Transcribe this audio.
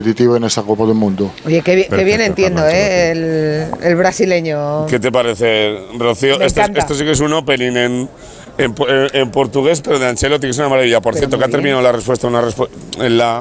competitivo en esa Copa del Mundo. Oye, qué bien entiendo, Carlos, el brasileño. ¿Qué te parece, Rocío? Me encanta. Esto sí que es un opening en portugués, pero de Ancelotti, que es una maravilla. Por Pero cierto, muy que ha bien. terminado la respuesta en la